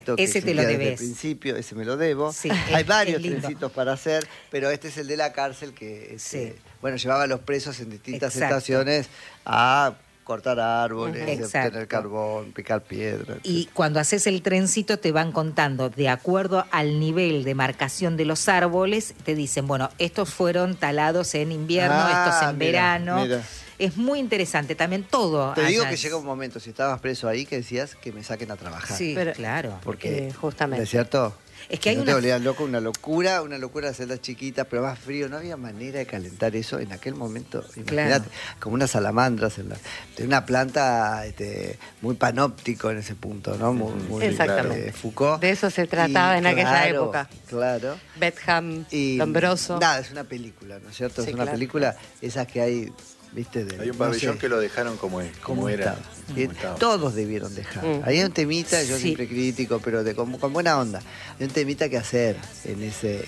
Ese te lo desde el debes. principio, ese me lo debo. Sí, hay varios lindo. trencitos para hacer, pero este es el de la cárcel que, Sí. bueno, llevaba a los presos en distintas Exacto. estaciones a cortar árboles, Exacto. obtener carbón, picar piedra. Y cuando haces el trencito te van contando, de acuerdo al nivel de marcación de los árboles, te dicen, bueno, estos fueron talados en invierno, estos en verano. Mira. Es muy interesante también todo. Te digo allá que es- llega un momento, si estabas preso ahí, que decías que me saquen a trabajar. Sí, Pero- claro. Porque, justamente. ¿no es cierto? Es que hay no una- te volvías loco, una locura las celdas chiquitas, pero más frío. No había manera de calentar eso en aquel momento. Imagínate, como unas salamandras. De una planta muy panóptico en ese punto, ¿no? Muy Exactamente. Foucault. De eso se trataba en aquella claro, época. Claro. Betham, Y Lombroso. nada, es una película, ¿no es cierto? Sí, es una claro. película, esas que hay, ¿viste? Hay un pabellón que lo dejaron como era. estaba. Como estaba. Todos debieron dejar. Mm. Hay un temita, yo Sí. siempre critico, pero con buena onda. Hay un temita que hacer en ese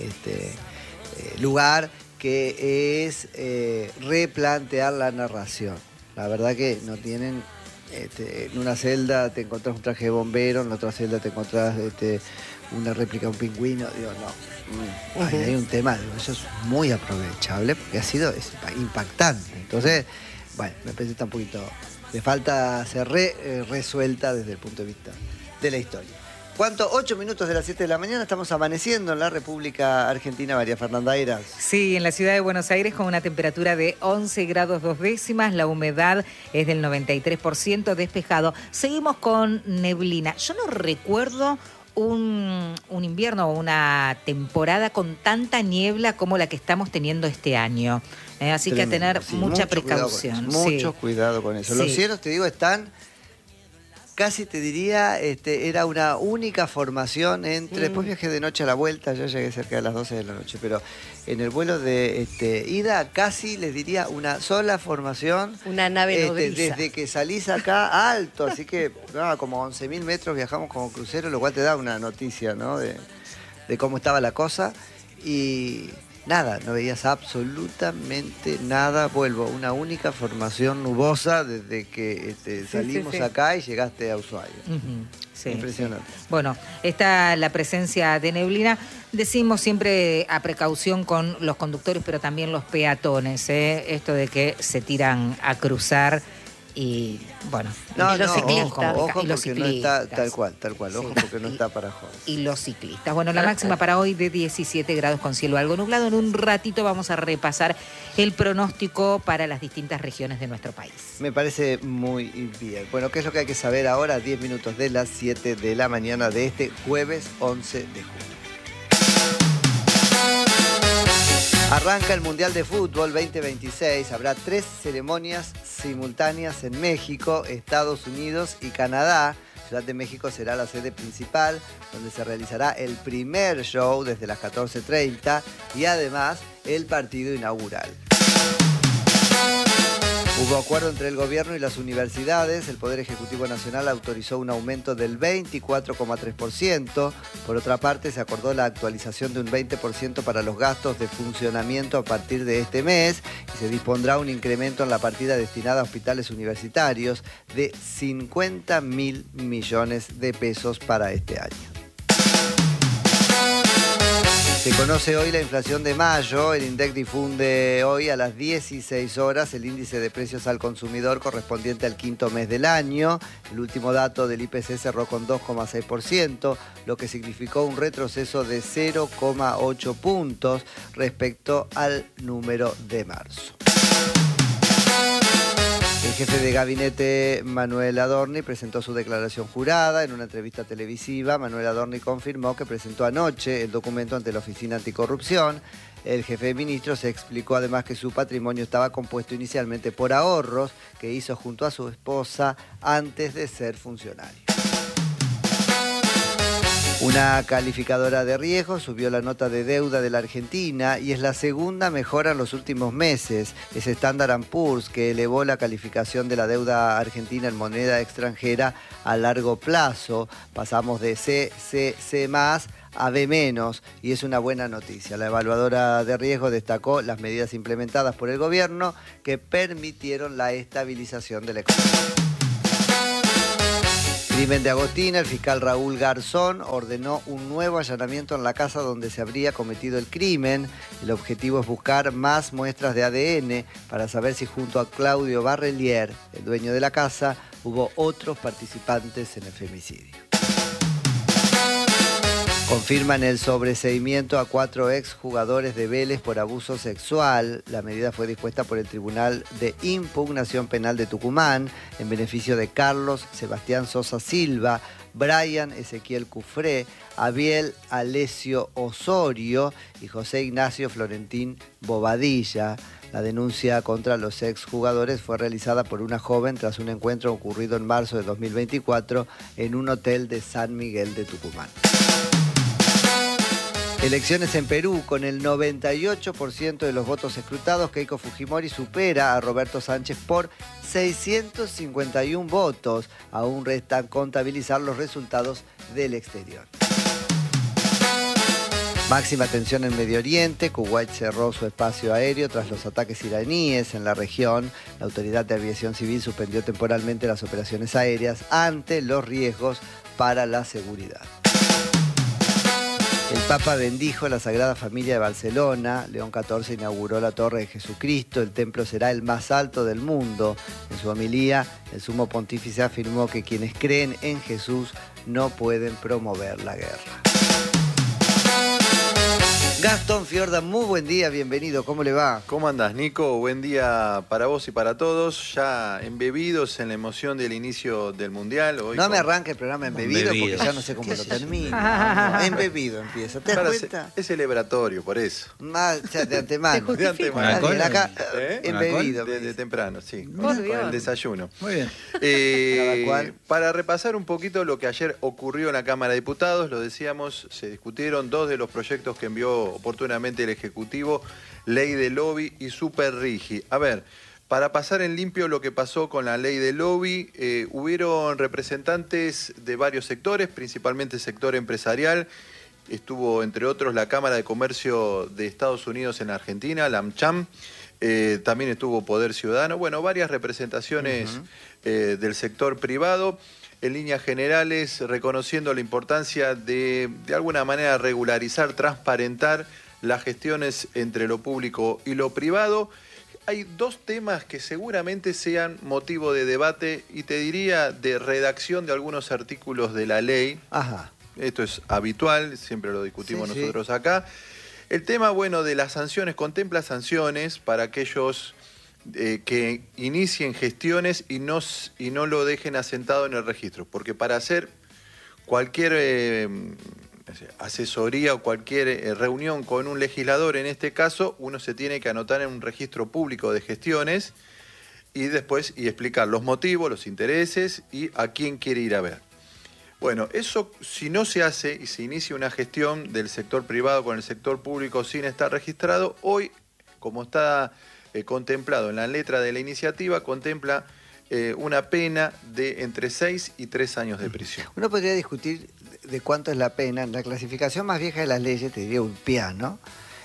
lugar, que es replantear la narración. La verdad que no tienen... en una celda te encontrás un traje de bombero, en la otra celda te encontrás una réplica de un pingüino. Digo, no. Ahí hay un tema, digo, eso es muy aprovechable porque es impactante. Entonces, bueno, me parece que está un poquito... Le falta ser resuelta desde el punto de vista de la historia. ¿Cuánto? 8 minutos de las 7 de la mañana, estamos amaneciendo en la República Argentina, María Fernanda Eiras. Sí, en la ciudad de Buenos Aires con una temperatura de 11 grados 2 décimas, la humedad es del 93%, despejado. Seguimos con neblina. Yo no recuerdo un invierno o una temporada con tanta niebla como la que estamos teniendo este año. Así que a Tremendo, tener sí, mucha mucho cuidado precaución. con eso, sí. mucho cuidado con eso. Sí. Los cielos, te digo, están... Casi te diría, era una única formación entre... Después viajé de noche a la vuelta, yo llegué cerca de las 12 de la noche, pero en el vuelo de ida casi les diría una sola formación. Una nave nodriza. Desde que salís acá alto, así que como 11.000 metros viajamos como crucero, lo cual te da una noticia, ¿no? De cómo estaba la cosa. Y... nada, no veías absolutamente nada. Vuelvo, una única formación nubosa desde que salimos sí. acá y llegaste a Ushuaia. Ujú, sí, Impresionante. sí. Bueno, está la presencia de neblina. Decimos siempre a precaución con los conductores, pero también los peatones, ¿eh? Esto de que se tiran a cruzar y, bueno... Y los ciclistas. Ojo, y los porque no está ciclistas. tal cual, ojo, Sí. porque no está para joder. Y los ciclistas. Bueno, la máxima para hoy de 17 grados con cielo algo nublado. En un ratito vamos a repasar el pronóstico para las distintas regiones de nuestro país. Me parece muy bien. Bueno, ¿qué es lo que hay que saber ahora? 10 minutos de las 7 de la mañana de este jueves 11 de julio. Arranca el Mundial de Fútbol 2026. Habrá 3 ceremonias simultáneas en México, Estados Unidos y Canadá. Ciudad de México será la sede principal, donde se realizará el primer show desde las 14:30 y además el partido inaugural. Hubo acuerdo entre el gobierno y las universidades. El Poder Ejecutivo Nacional autorizó un aumento del 24,3%. Por otra parte, se acordó la actualización de un 20% para los gastos de funcionamiento a partir de este mes y se dispondrá un incremento en la partida destinada a hospitales universitarios de 50.000 millones de pesos para este año. Se conoce hoy la inflación de mayo. El INDEC difunde hoy a las 16 horas el índice de precios al consumidor correspondiente al quinto mes del año. El último dato del IPC cerró con 2,6%, lo que significó un retroceso de 0,8 puntos respecto al número de marzo. El jefe de gabinete, Manuel Adorni, presentó su declaración jurada. En una entrevista televisiva, Manuel Adorni confirmó que presentó anoche el documento ante la Oficina Anticorrupción. El jefe de ministros explicó además que su patrimonio estaba compuesto inicialmente por ahorros que hizo junto a su esposa antes de ser funcionario. Una calificadora de riesgo subió la nota de deuda de la Argentina y es la segunda mejora en los últimos meses. Es Standard & Poor's que elevó la calificación de la deuda argentina en moneda extranjera a largo plazo. Pasamos de CCC+ a B- y es una buena noticia. La evaluadora de riesgo destacó las medidas implementadas por el gobierno que permitieron la estabilización de la economía. Crimen de Agostina, el fiscal Raúl Garzón ordenó un nuevo allanamiento en la casa donde se habría cometido el crimen. El objetivo es buscar más muestras de ADN para saber si junto a Claudio Barrelier, el dueño de la casa, hubo otros participantes en el femicidio. Confirman el sobreseimiento a 4 exjugadores de Vélez por abuso sexual. La medida fue dispuesta por el Tribunal de Impugnación Penal de Tucumán en beneficio de Carlos Sebastián Sosa Silva, Brian Ezequiel Cufré, Abiel Alesio Osorio y José Ignacio Florentín Bobadilla. La denuncia contra los exjugadores fue realizada por una joven tras un encuentro ocurrido en marzo de 2024 en un hotel de San Miguel de Tucumán. Elecciones en Perú. Con el 98% de los votos escrutados, Keiko Fujimori supera a Roberto Sánchez por 651 votos. Aún restan contabilizar los resultados del exterior. Máxima tensión en Medio Oriente. Kuwait cerró su espacio aéreo tras los ataques iraníes en la región. La Autoridad de Aviación Civil suspendió temporalmente las operaciones aéreas ante los riesgos para la seguridad. El Papa bendijo la Sagrada Familia de Barcelona. León XIV inauguró la Torre de Jesucristo. El templo será el más alto del mundo. En su homilía, el sumo pontífice afirmó que quienes creen en Jesús no pueden promover la guerra. Gastón Fiorda, muy buen día, bienvenido, ¿cómo le va? ¿Cómo andás, Nico? Buen día para vos y para todos. Ya embebidos en la emoción del inicio del Mundial. Hoy no me arranque el programa embebido porque ya no sé cómo lo termino. No, embebido empieza. ¿Te das cuenta? Es celebratorio, por eso. Ya de antemano. De antemano. Acá, embebido. De temprano, sí. Con el desayuno. Muy bien. Para repasar un poquito lo que ayer ocurrió en la Cámara de Diputados, lo decíamos, se discutieron 2 de los proyectos que envió oportunamente el Ejecutivo, Ley de Lobby y Super Rigi. A ver, para pasar en limpio lo que pasó con la Ley de Lobby, hubieron representantes de varios sectores, principalmente el sector empresarial. Estuvo, entre otros, la Cámara de Comercio de Estados Unidos en Argentina, la AmCham. También estuvo Poder Ciudadano. Bueno, varias representaciones del sector privado. En líneas generales, reconociendo la importancia de alguna manera, regularizar, transparentar las gestiones entre lo público y lo privado. Hay 2 temas que seguramente sean motivo de debate y te diría de redacción de algunos artículos de la ley. Ajá. Esto es habitual, siempre lo discutimos nosotros acá. El tema, bueno, de las sanciones, contempla sanciones para aquellos que inicien gestiones y no lo dejen asentado en el registro, porque para hacer cualquier asesoría o cualquier reunión con un legislador, en este caso, uno se tiene que anotar en un registro público de gestiones y después explicar los motivos, los intereses y a quién quiere ir a ver. Bueno, eso si no se hace y se inicia una gestión del sector privado con el sector público sin estar registrado, hoy, como está contemplado en la letra de la iniciativa, contempla una pena de entre 6 y 3 años de prisión. Uno podría discutir de cuánto es la pena. En la clasificación más vieja de las leyes, te diría un piano,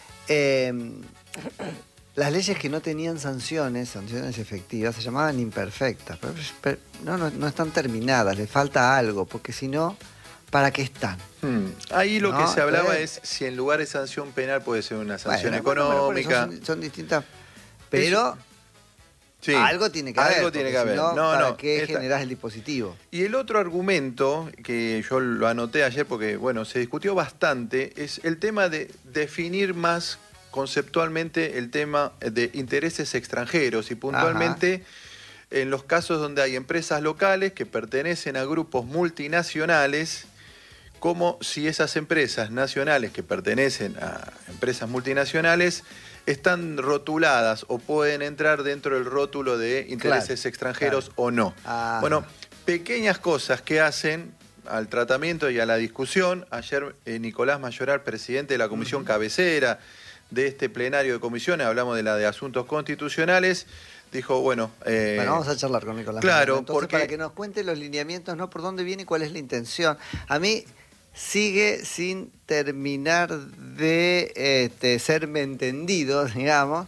las leyes que no tenían sanciones efectivas, se llamaban imperfectas. Pero no están terminadas, les falta algo, porque si no, ¿para qué están? Ahí lo que se hablaba es si en lugar de sanción penal puede ser una sanción económica. Son distintas. Pero sí, algo tiene que haber. Algo tiene que haber. Si no, ¿para qué generás el dispositivo? Y el otro argumento, que yo lo anoté ayer porque, bueno, se discutió bastante, es el tema de definir más conceptualmente el tema de intereses extranjeros y puntualmente en los casos donde hay empresas locales que pertenecen a grupos multinacionales, como si esas empresas nacionales que pertenecen a empresas multinacionales están rotuladas o pueden entrar dentro del rótulo de intereses extranjeros o no. Bueno, pequeñas cosas que hacen al tratamiento y a la discusión. Ayer Nicolás Mayoral, presidente de la comisión cabecera de este plenario de comisiones, hablamos de la de asuntos constitucionales, dijo, bueno... bueno, vamos a charlar con Nicolás. Claro, entonces, porque... para que nos cuente los lineamientos, ¿no? Por dónde viene y cuál es la intención. A mí sigue sin terminar de serme entendido, digamos,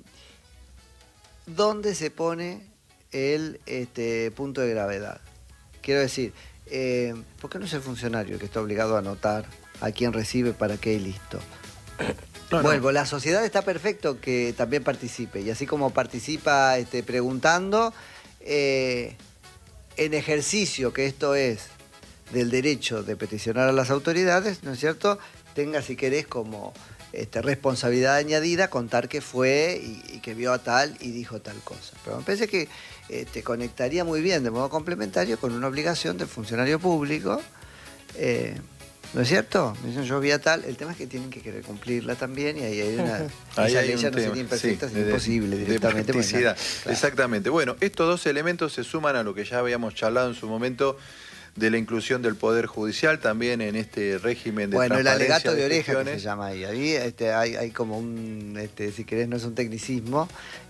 dónde se pone el punto de gravedad. quiero decir, ¿por qué no es el funcionario que está obligado a anotar a quién recibe, para qué y listo? Vuelvo, la sociedad está perfecto que también participe, y así como participa preguntando, en ejercicio que esto es del derecho de peticionar a las autoridades, ¿no es cierto?, tenga, si querés, como responsabilidad añadida contar que fue y que vio a tal y dijo tal cosa. Pero me parece que conectaría muy bien de modo complementario con una obligación del funcionario público, ¿no es cierto? Me dicen, yo vi a tal, el tema es que tienen que querer cumplirla también, y ahí hay una... esa ley ya no sería imperfecta, es imposible directamente. De practicidad. Claro. Exactamente. Bueno, estos dos elementos se suman a lo que ya habíamos charlado en su momento, de la inclusión del Poder Judicial también en este régimen de transparencia. El alegato de oreja que se llama ahí. Ahí hay como un, si querés, no es un tecnicismo,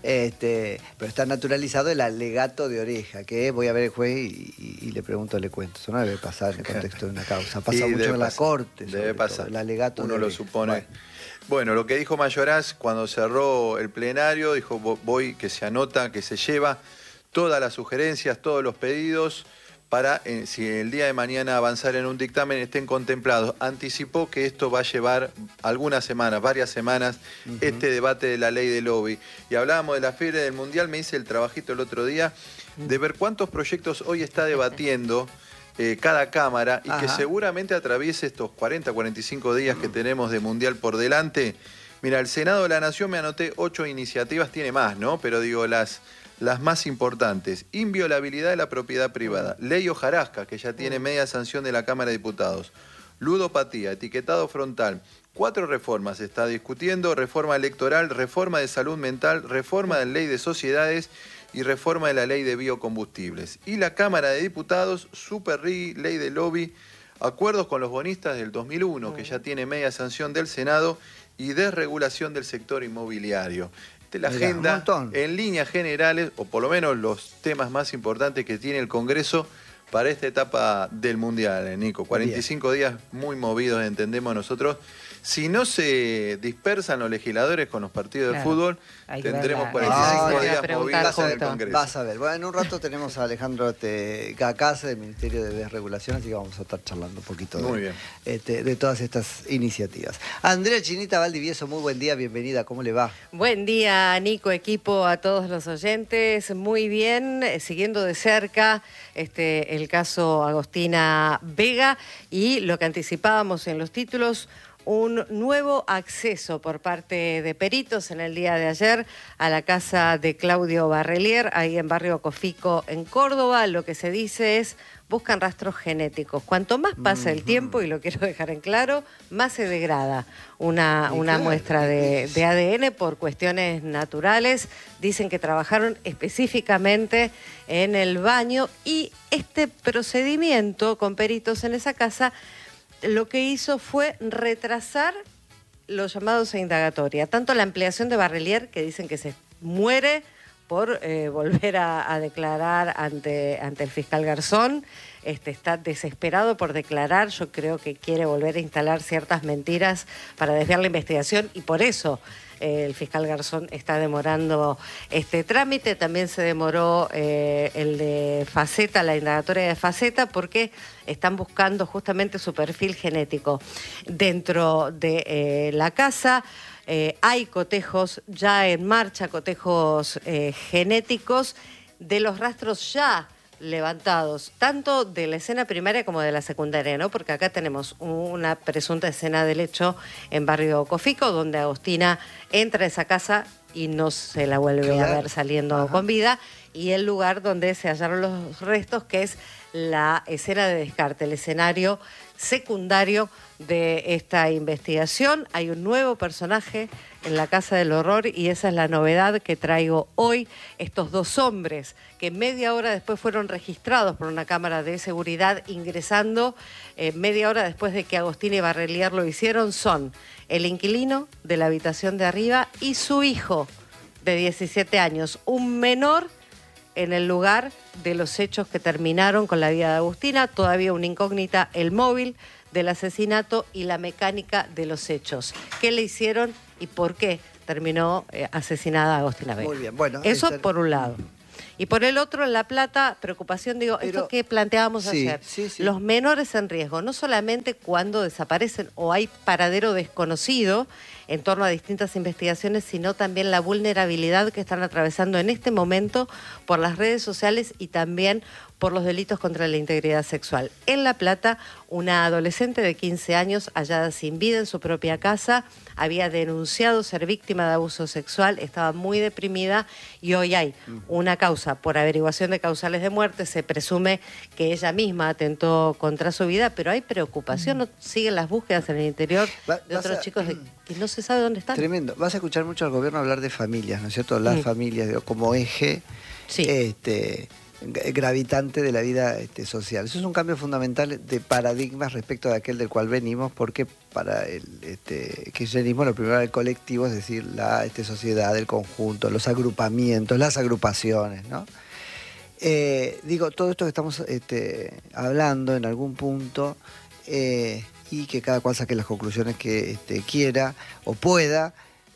pero está naturalizado el alegato de oreja, que voy a ver el juez y le pregunto, le cuento. Eso no debe pasar en el contexto de una causa. Pasa mucho en la corte. Debe pasar. El alegato uno de lo oreja. supone. Bueno, lo que dijo Mayoraz cuando cerró el plenario, dijo, voy, que se anota, que se lleva todas las sugerencias, todos los pedidos, para, si el día de mañana avanzar en un dictamen, estén contemplados. Anticipó que esto va a llevar algunas semanas, varias semanas, este debate de la ley de lobby. Y hablábamos de la fiebre del Mundial, me hice el trabajito el otro día, de ver cuántos proyectos hoy está debatiendo cada Cámara, y que seguramente atraviese estos 40, 45 días que tenemos de Mundial por delante. Mira, el Senado de la Nación, me anoté 8 iniciativas, tiene más, ¿no? Pero digo, las más importantes: inviolabilidad de la propiedad privada, ley hojarasca, que ya tiene media sanción de la Cámara de Diputados, ludopatía, etiquetado frontal, 4 reformas se está discutiendo: reforma electoral, reforma de salud mental, reforma de la ley de sociedades y reforma de la ley de biocombustibles. Y la Cámara de Diputados, Superrí, ley de lobby, acuerdos con los bonistas del 2001, que ya tiene media sanción del Senado, y desregulación del sector inmobiliario. La agenda, en líneas generales, o por lo menos los temas más importantes que tiene el Congreso para esta etapa del Mundial, Nico. 45 días muy movidos, entendemos nosotros. Si no se dispersan los legisladores con los partidos de fútbol, tendremos 45 días movidos en el Congreso. Vas a ver. Bueno, en un rato tenemos a Alejandro Gacase del Ministerio de Desregulación, así que vamos a estar charlando un poquito de todas estas iniciativas. Andrea Chinita Valdivieso, muy buen día, bienvenida, ¿cómo le va? Buen día, Nico, equipo, a todos los oyentes. Muy bien, siguiendo de cerca el caso Agostina Vega, y lo que anticipábamos en los títulos: un nuevo acceso por parte de peritos en el día de ayer a la casa de Claudio Barrelier, ahí en Barrio Cofico, en Córdoba. Lo que se dice es, buscan rastros genéticos. Cuanto más pasa el tiempo, y lo quiero dejar en claro, más se degrada una muestra de ADN por cuestiones naturales. Dicen que trabajaron específicamente en el baño, y este procedimiento con peritos en esa casa lo que hizo fue retrasar los llamados a indagatoria. Tanto la ampliación de Barrelier, que dicen que se muere por volver a declarar ante el fiscal Garzón. Está desesperado por declarar. Yo creo que quiere volver a instalar ciertas mentiras para desviar la investigación, y por eso el fiscal Garzón está demorando este trámite. También se demoró el de Faceta, la indagatoria de Faceta, porque están buscando justamente su perfil genético dentro de la casa. Hay cotejos ya en marcha, cotejos genéticos de los rastros ya levantados, tanto de la escena primaria como de la secundaria, ¿no? Porque acá tenemos una presunta escena del hecho en Barrio Cofico, donde Agostina entra a esa casa y no se la vuelve a ver saliendo con vida, y el lugar donde se hallaron los restos, que es la escena de descarte, el escenario secundario de esta investigación. Hay un nuevo personaje en la Casa del Horror, y esa es la novedad que traigo hoy. Estos 2 hombres que media hora después fueron registrados por una cámara de seguridad ingresando, media hora después de que Agostina y Barrelier lo hicieron, son el inquilino de la habitación de arriba y su hijo de 17 años, un menor en el lugar de los hechos que terminaron con la vida de Agostina. Todavía una incógnita, el móvil del asesinato y la mecánica de los hechos. ¿Qué le hicieron y por qué terminó asesinada Agostina Vega? Muy bien, bueno. Eso por un lado. Y por el otro, en La Plata, preocupación, digo, Pero, esto que planteábamos ayer, sí. los menores en riesgo, no solamente cuando desaparecen o hay paradero desconocido en torno a distintas investigaciones, sino también la vulnerabilidad que están atravesando en este momento por las redes sociales y también por los delitos contra la integridad sexual. En La Plata, una adolescente de 15 años hallada sin vida en su propia casa, había denunciado ser víctima de abuso sexual, estaba muy deprimida y hoy hay una causa por averiguación de causales de muerte. Se presume que ella misma atentó contra su vida, pero hay preocupación, no siguen las búsquedas en el interior de otros chicos que no se sabe dónde están. Tremendo. Vas a escuchar mucho al gobierno hablar de familias, ¿no es cierto? Las familias, digo, como eje gravitante de la vida social. Eso es un cambio fundamental de paradigmas respecto de aquel del cual venimos, porque para el kirchnerismo lo primero era el colectivo, es decir, la sociedad, el conjunto, los agrupamientos, las agrupaciones, ¿no? Digo, todo esto que estamos hablando en algún punto, y que cada cual saque las conclusiones que quiera o pueda,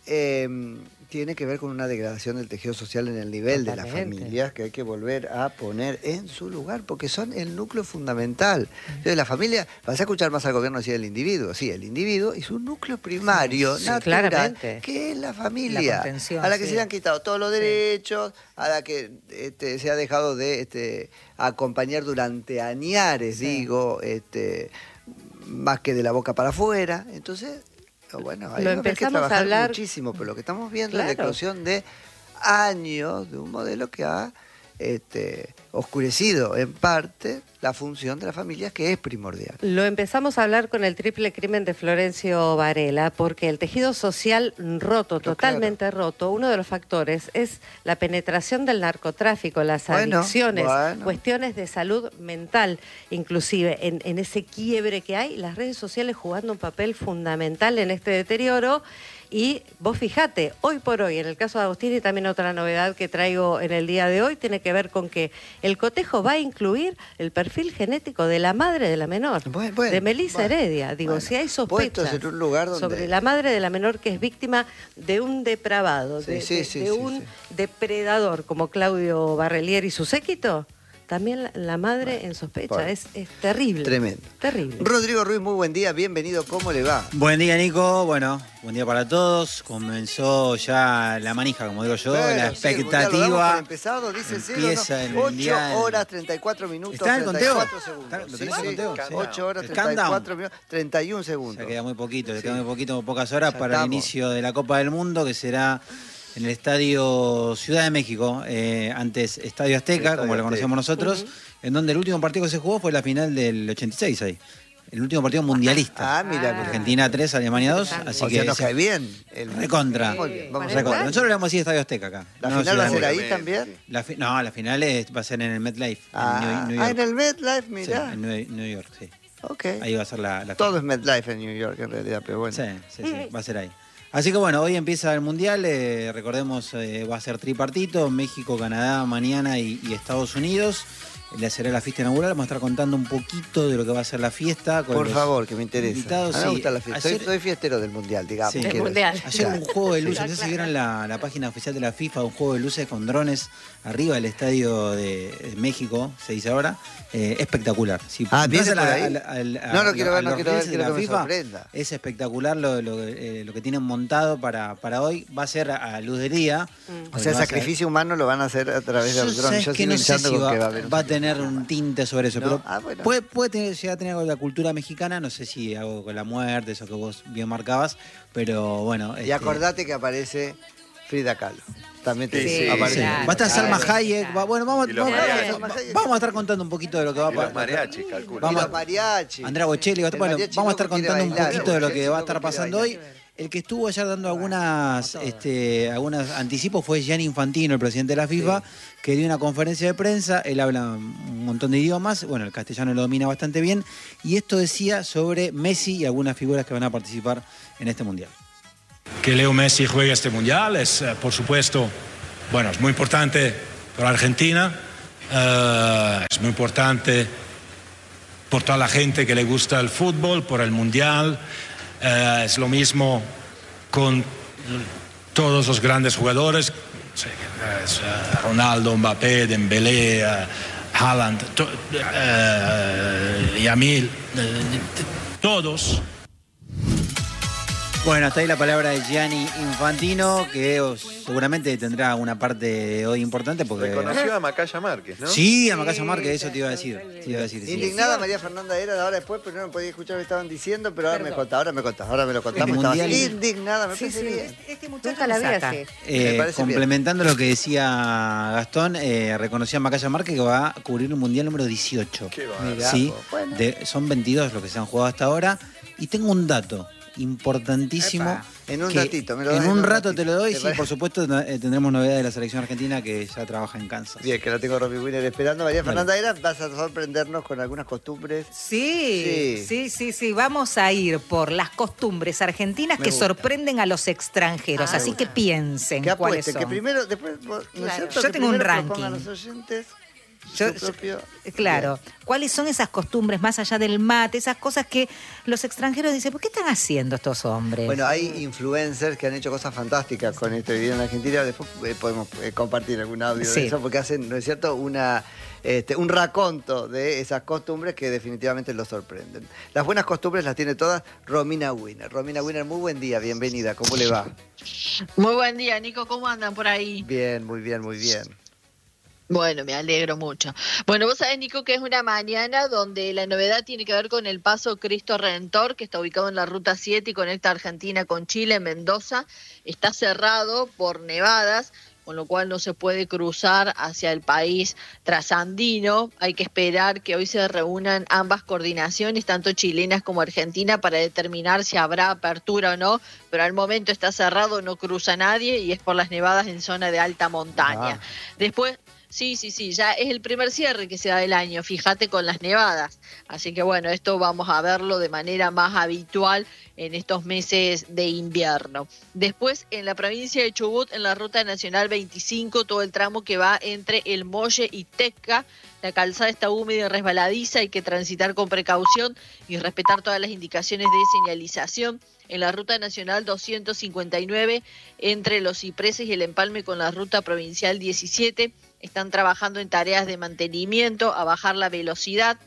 tiene que ver con una degradación del tejido social en el nivel de las familias, que hay que volver a poner en su lugar, porque son el núcleo fundamental. Entonces, la familia, vas a escuchar más al gobierno decir el individuo, sí, el individuo y su núcleo primario, natural, que es la familia, a la que se le han quitado todos los derechos, a la que se ha dejado de acompañar durante añares, digo, más que de la boca para afuera. Entonces, bueno, ahí hay que trabajar muchísimo, pero lo que estamos viendo es la eclosión de años de un modelo que ha oscurecido en parte la función de las familias, que es primordial. Lo empezamos a hablar con el triple crimen de Florencio Varela, porque el tejido social roto, totalmente roto, uno de los factores es la penetración del narcotráfico, las adicciones, cuestiones de salud mental, inclusive en ese quiebre que hay, las redes sociales jugando un papel fundamental en este deterioro. Y vos fijate, hoy por hoy, en el caso de Agustín, y también otra novedad que traigo en el día de hoy, tiene que ver con que el cotejo va a incluir el perfil genético de la madre de la menor, de Melissa Heredia. Digo, si hay sospechas en un lugar donde... sobre la madre de la menor que es víctima de un depravado, de un depredador como Claudio Barrelier y su séquito, también la madre en sospecha. Es terrible. Tremendo. Terrible. Rodrigo Ruiz, muy buen día, bienvenido, ¿cómo le va? Buen día, Nico. Bueno, buen día para todos. Comenzó ya la manija, como digo yo, la expectativa. Empezado, dice empieza el mundial. 8 horas 34 minutos. ¿Está el conteo? 34 segundos. ¿Lo tenés el conteo? 8 horas 34 minutos, 31 segundos. Ya queda muy poquito, le queda muy poquito, pocas horas ya para el inicio de la Copa del Mundo, que será en el Estadio Ciudad de México, antes Estadio Azteca, como lo conocemos nosotros, en donde el último partido que se jugó fue la final del 86 ahí. El último partido mundialista. Mira. Argentina 3, Alemania 2. Así que nos cae bien. Recontra. Nosotros le vamos a decir Estadio Azteca acá. ¿La final va a ser ahí también? La final va a ser en el MetLife. En New York. En el MetLife, mirá. Sí, en New York, sí. Okay. Ahí va a ser la todo es MetLife en New York en realidad, pero bueno. Sí, va a ser ahí. Así que bueno, hoy empieza el Mundial, recordemos, va a ser tripartito, México, Canadá mañana y Estados Unidos. Le será la fiesta inaugural, vamos a estar contando un poquito de lo que va a ser la fiesta. Por favor, que me interesa. Invitados, a mí me gusta la fiesta. Soy fiestero del Mundial, digamos. Sí, del Mundial. Ayer un juego de luces, no sé si vieron la página oficial de la FIFA, un juego de luces con drones arriba del estadio de México, se dice ahora. Espectacular. Si ¿viene por ahí? No lo quiero ver, quiero que me sorprenda. Es espectacular lo que tienen montado para hoy. Va a ser a luz del día. O sea, el sacrificio humano lo van a hacer a través del dron. Yo que no sé si va a tener un tinte sobre eso, no, pero puede llegar a tener algo de la cultura mexicana, no sé si algo con la muerte, eso que vos bien marcabas, pero bueno. Y acordate que aparece Frida Kahlo. También aparece. Va a estar Salma Hayek. Vamos a estar contando un poquito de lo que va a pasar. Los mariachis, calculo. Los mariachis. Andrea Bocelli. Bueno, vamos a estar contando un poquito de lo que va a estar pasando hoy. El que estuvo ayer dando algunos anticipos fue Gianni Infantino, el presidente de la FIFA, que dio una conferencia de prensa. Él habla un montón de idiomas, bueno, el castellano lo domina bastante bien, y esto decía sobre Messi y algunas figuras que van a participar en este Mundial. Que Leo Messi juegue este Mundial es, por supuesto, bueno, es muy importante para Argentina, es muy importante por toda la gente que le gusta el fútbol, por el Mundial. Es lo mismo con todos los grandes jugadores sí, Ronaldo, Mbappé, Dembélé, Haaland, Yamil, todos. Bueno, hasta ahí la palabra de Gianni Infantino, que seguramente tendrá una parte hoy importante porque... Reconoció a Macaya Márquez, ¿no? Sí, a Macaya Márquez, eso te iba a decir. Indignada María Fernanda era ahora después, pero no me podía escuchar lo que estaban diciendo, pero ahora me lo contamos. Estaba indignada, me parece bien. Este muchacho Nunca la vi así. Me parece complementando lo que decía Gastón, reconoció a Macaya Márquez que va a cubrir el Mundial número 18. Qué va. Mirá, Sí, bueno. son 22 los que se han jugado hasta ahora. Y tengo un dato importantísimo. Epa, en un que ratito, me lo das en un rato ratito. te lo doy, ¿Te sí, parece? por supuesto tendremos novedades de la selección argentina que ya trabaja en Kansas. Bien, que la tengo Robbie Winner esperando. María Fernanda Era, vas a sorprendernos con algunas costumbres. Sí. Vamos a ir por las costumbres argentinas que sorprenden a los extranjeros. Así que piensen Que cuáles apuesten, son. que primero, después, ¿no es Claro. cierto? Yo Que tengo un primero ranking. propongan los oyentes Yo- su propio... Claro, ¿cuáles son esas costumbres más allá del mate? Esas cosas que los extranjeros dicen, ¿por qué están haciendo estos hombres? Bueno, hay influencers que han hecho cosas fantásticas con este video en Argentina. Después podemos compartir algún audio Sí. de eso, porque hacen, ¿no es cierto?, un raconto de esas costumbres que definitivamente los sorprenden. Las buenas costumbres las tiene todas Romina Winner. Romina Winner, muy buen día, bienvenida. ¿Cómo le va? Muy buen día, Nico. ¿Cómo andan por ahí? Bien, muy bien, muy bien. Bueno, me alegro mucho. Bueno, vos sabés, Nico, que es una mañana donde la novedad tiene que ver con el Paso Cristo Redentor, que está ubicado en la Ruta 7 y conecta Argentina con Chile, en Mendoza. Está cerrado por nevadas, con lo cual no se puede cruzar hacia el país trasandino. Hay que esperar que hoy se reúnan ambas coordinaciones, tanto chilenas como argentinas, para determinar si habrá apertura o no, pero al momento está cerrado, no cruza nadie y es por las nevadas en zona de alta montaña. Después... Sí, ya es el primer cierre que se da del año, fíjate, con las nevadas. Así que bueno, esto vamos a verlo de manera más habitual en estos meses de invierno. Después, en la provincia de Chubut, en la Ruta Nacional 25, todo el tramo que va entre El Molle y Tecca, la calzada está húmeda y resbaladiza, hay que transitar con precaución y respetar todas las indicaciones de señalización. En la Ruta Nacional 259, entre Los Cipreses y el empalme con la Ruta Provincial 17, están trabajando en tareas de mantenimiento, a bajar la velocidad.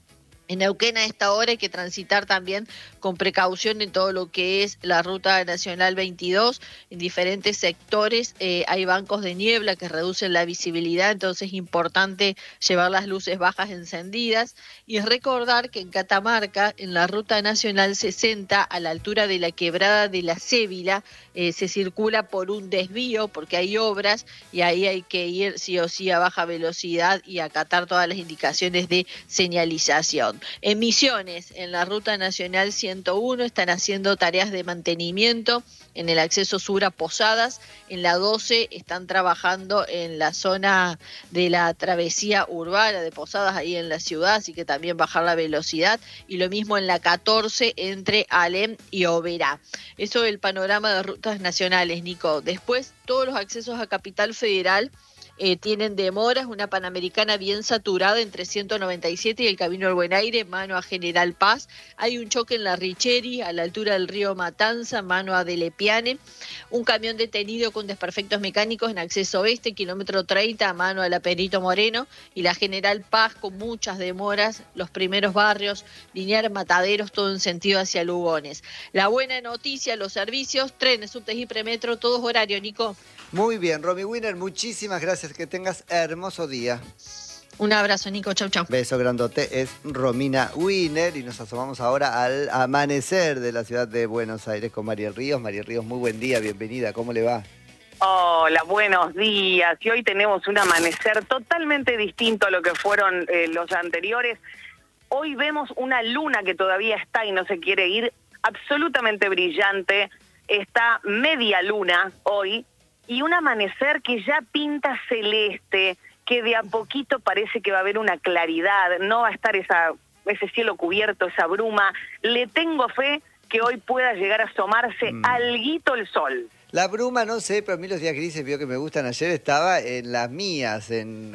En Neuquén a esta hora hay que transitar también con precaución en todo lo que es la Ruta Nacional 22. En diferentes sectores hay bancos de niebla que reducen la visibilidad, entonces es importante llevar las luces bajas encendidas. Y recordar que en Catamarca, en la Ruta Nacional 60, a la altura de la quebrada de la Cébila, se circula por un desvío porque hay obras y ahí hay que ir sí o sí a baja velocidad y acatar todas las indicaciones de señalización. En Misiones, en la Ruta Nacional 101, están haciendo tareas de mantenimiento en el acceso sur a Posadas. En la 12 están trabajando en la zona de la travesía urbana de Posadas, ahí en la ciudad, así que también bajar la velocidad. Y lo mismo en la 14 entre Alem y Oberá. Eso es el panorama de rutas nacionales, Nico. Después, todos los accesos a Capital Federal tienen demoras, una Panamericana bien saturada entre 197 y el Camino del Buen Aire, mano a General Paz. Hay un choque en la Richeri, a la altura del río Matanza, mano a Delepiane. Un camión detenido con desperfectos mecánicos en acceso oeste, kilómetro 30, a mano a la Perito Moreno. Y la General Paz con muchas demoras, los primeros barrios, Liniar, Mataderos, todo en sentido hacia Lugones. La buena noticia, los servicios, trenes, subtes y premetro, todos horarios, Nico. Muy bien, Romy Winner, muchísimas gracias. Que tengas hermoso día. Un abrazo, Nico. Chau. Beso grandote. Es Romina Winner y nos asomamos ahora al amanecer de la ciudad de Buenos Aires con Mariel Ríos. Mariel Ríos, muy buen día, bienvenida. ¿Cómo le va? Hola, buenos días. Y hoy tenemos un amanecer totalmente distinto a lo que fueron los anteriores. Hoy vemos una luna que todavía está y no se quiere ir, absolutamente brillante. Está media luna hoy. Y un amanecer que ya pinta celeste, que de a poquito parece que va a haber una claridad, no va a estar ese cielo cubierto, esa bruma. Le tengo fe que hoy pueda llegar a asomarse alguito el sol. La bruma, no sé, pero a mí los días grises, vio que me gustan. Ayer estaba en Las Mías, en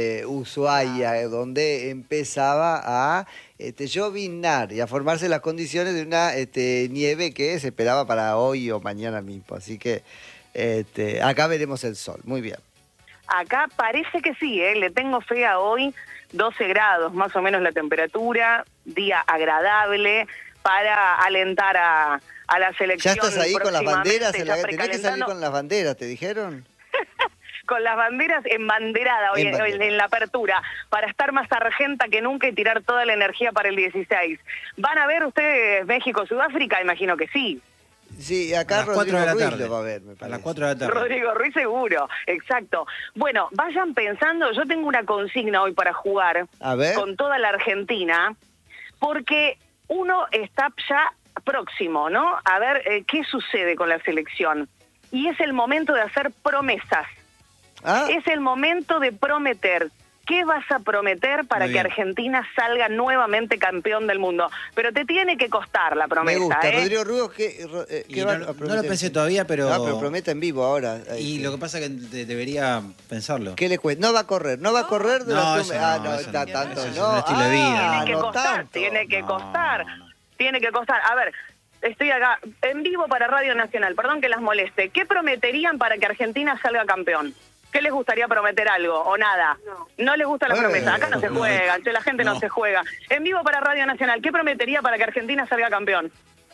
Ushuaia, donde empezaba a lloviznar y a formarse las condiciones de una nieve que se esperaba para hoy o mañana mismo. Así que Acá veremos el sol, muy bien. Acá parece que sí, le tengo fe a hoy, 12 grados más o menos la temperatura, día agradable para alentar a la selección. ¿Ya estás ahí con las banderas? Tenés que salir con las banderas, ¿te dijeron? Con las banderas embanderadas hoy en la apertura, para estar más argenta que nunca y tirar toda la energía para el 16. ¿Van a ver ustedes México-Sudáfrica? Imagino que sí. Sí, acá Rodrigo Ruiz lo va a ver, me parece. A las 4 de la tarde. Rodrigo Ruiz seguro, exacto. Bueno, vayan pensando, yo tengo una consigna hoy para jugar con toda la Argentina, porque uno está ya próximo, ¿no? A ver qué sucede con la selección. Y es el momento de hacer promesas. Es el momento de prometer. ¿Qué vas a prometer para que Argentina salga nuevamente campeón del mundo? Pero te tiene que costar la promesa. Me gusta. Rodrigo Ruiz, ¿qué va a prometer? No lo pensé todavía, pero... No, pero promete en vivo ahora. Y lo que pasa es que debería pensarlo. ¿Qué le cuesta? No va a correr. ¿No va a correr? No, eso no está tanto. Eso es un estilo de vida. Tiene que costar, tiene que costar. Tiene que costar. A ver, estoy acá en vivo para Radio Nacional. Perdón que las moleste. ¿Qué prometerían para que Argentina salga campeón? ¿Qué les gustaría prometer algo o nada? No les gusta la promesa. Acá no se juega, la gente no se juega. En vivo para Radio Nacional, ¿qué prometería para que Argentina salga campeón?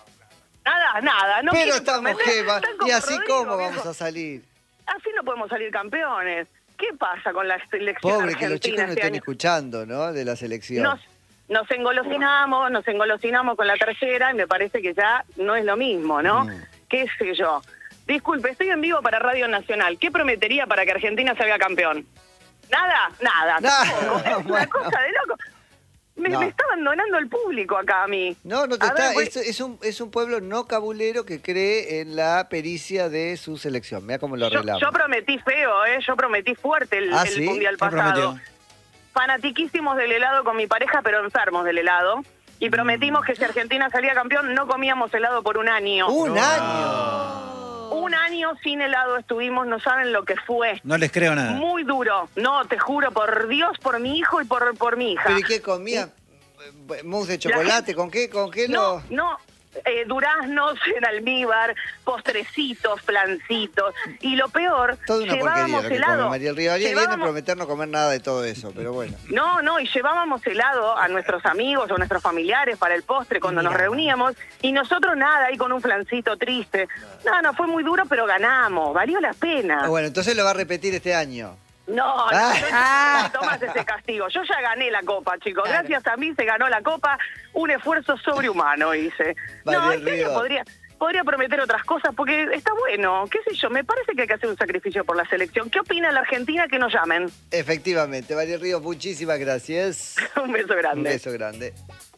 Nada. No pero estamos Jeva, y así cómo vamos a salir. Así no podemos salir campeones. ¿Qué pasa con la selección Pobre, argentina que los chicos no estén año? Escuchando, ¿no? De la selección. Nos engolosinamos con la tercera y me parece que ya no es lo mismo, ¿no? ¿Qué sé yo? Disculpe, estoy en vivo para Radio Nacional. ¿Qué prometería para que Argentina salga campeón? Nada. Es una cosa de loco. Me está abandonando el público acá a mí. No te está. Es un pueblo no cabulero que cree en la pericia de su selección. Mira cómo lo arreglamos. Yo prometí feo, yo prometí fuerte el ¿sí? Mundial pasado. Fanatiquísimos del helado con mi pareja, pero enfermos del helado. Y prometimos que si Argentina salía campeón no comíamos helado por un año. ¡Un año! Un año sin helado estuvimos, no saben lo que fue. No les creo nada. Muy duro. No, te juro, por Dios, por mi hijo y por mi hija. ¿Pero y qué comía? ¿Mousse de chocolate? ¿Con qué lo...? No. Duraznos en almíbar, postrecitos, flancitos. Y lo peor, toda una llevábamos porquería lo que helado. Come María del Río. Viene a prometer no comer nada de todo eso, pero bueno. No, y llevábamos helado a nuestros amigos o nuestros familiares para el postre cuando nos reuníamos, y nosotros nada, ahí con un flancito triste. No, fue muy duro, pero ganamos, valió la pena. Bueno, entonces lo va a repetir este año. No, tomás ese castigo. Yo ya gané la copa, chicos. Claro. Gracias a mí se ganó la copa. Un esfuerzo sobrehumano hice. En serio, podría prometer otras cosas porque está bueno. ¿Qué sé yo? Me parece que hay que hacer un sacrificio por la selección. ¿Qué opina la Argentina que nos llamen? Efectivamente. María Ríos, muchísimas gracias. Un beso grande. Un beso grande.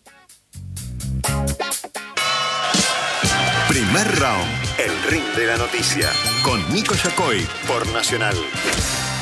Primer round. El ring de la noticia. Con Nico Yacoy por Nacional.